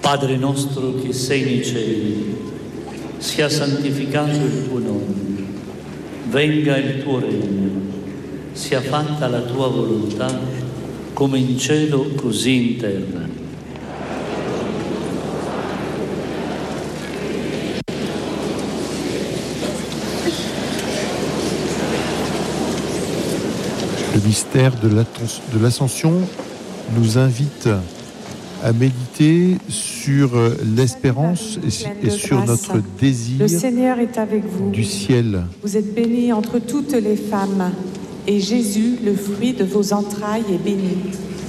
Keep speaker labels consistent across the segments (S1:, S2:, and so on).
S1: Padre nostro che sei nei cieli, sia santificato il tuo nome, venga il tuo regno, sia fatta la tua volontà, come in cielo così in terra.
S2: Le mystère de l'Ascension nous invite à méditer sur l'espérance et sur notre désir
S3: Le Seigneur est avec vous.
S2: Du ciel.
S3: Vous êtes bénie entre toutes les femmes, et Jésus, le fruit de vos entrailles, est béni.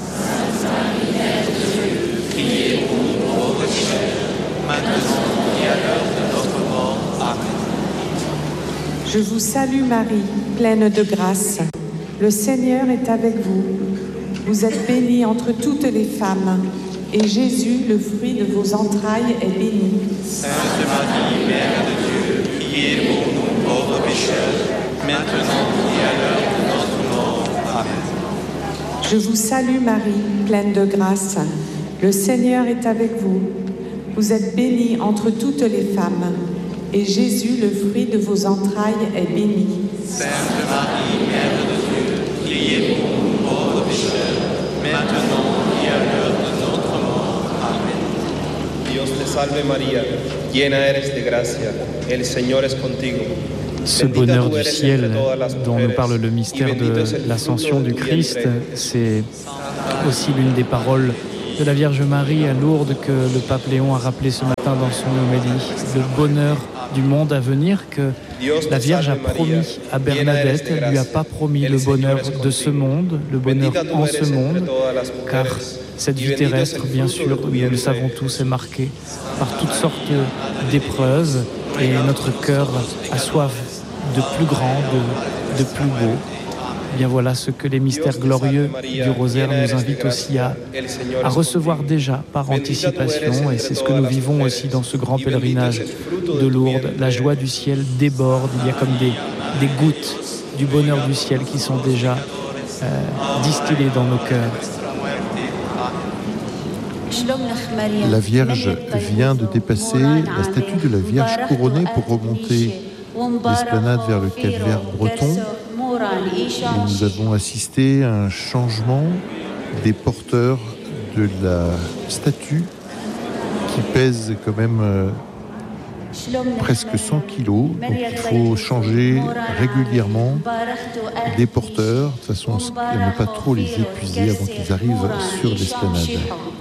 S4: Priez pour nous pauvres pécheurs, maintenant et à l'heure de notre mort. Amen.
S3: Je vous salue Marie, pleine de grâce. Le Seigneur est avec vous. Vous êtes bénie entre toutes les femmes, et Jésus, le fruit de vos entrailles, est béni.
S4: Sainte Marie, Mère de Dieu, priez pour nous pauvres pécheurs, maintenant et à l'heure de notre mort. Amen.
S3: Je vous salue Marie, pleine de grâce. Le Seigneur est avec vous. Vous êtes bénie entre toutes les femmes, et Jésus, le fruit de vos entrailles, est béni.
S4: Sainte Marie, Mère de Dieu, priez pour nous pauvres pécheurs, maintenant et à l'heure de notre mort. Amen.
S5: Dios te salve María, llena eres de gracia, el Señor es contigo.
S6: Ce bonheur du ciel dont nous parle le mystère de l'ascension du Christ, c'est aussi l'une des paroles de la Vierge Marie à Lourdes que le pape Léon a rappelé ce matin dans son homélie. Le bonheur du monde à venir que la Vierge a promis à Bernadette. Elle ne lui a pas promis le bonheur de ce monde, le bonheur en ce monde, car cette vie terrestre, bien sûr, nous le savons tous, est marquée par toutes sortes d'épreuves et notre cœur a soif de plus grand, de plus beau. Eh bien voilà ce que les mystères glorieux du rosaire nous invitent aussi à recevoir déjà par anticipation, et c'est ce que nous vivons aussi dans ce grand pèlerinage de Lourdes. La joie du ciel déborde, il y a comme des gouttes du bonheur du ciel qui sont déjà distillées dans nos cœurs.
S2: La Vierge vient de dépasser la statue de la Vierge couronnée pour remonter l'esplanade vers le calvaire breton. Et nous avons assisté à un changement des porteurs de la statue qui pèse quand même presque 100 kilos. Donc il faut changer régulièrement des porteurs de façon à ne pas trop les épuiser avant qu'ils arrivent sur l'esplanade.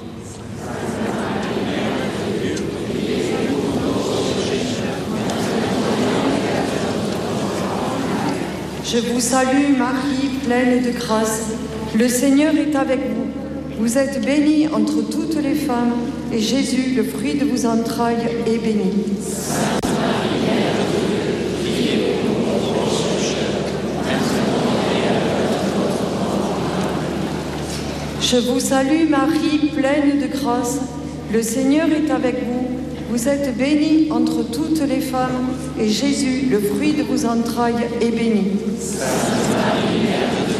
S7: Je vous salue Marie, pleine de grâce. Le Seigneur est avec vous. Vous êtes bénie entre toutes les femmes, et Jésus, le fruit de vos entrailles, est béni. Je vous salue Marie, pleine de grâce. Le Seigneur est avec vous. Vous êtes bénie entre toutes les femmes, et Jésus, le fruit de vos entrailles, est béni.
S4: Sainte Marie, Mère de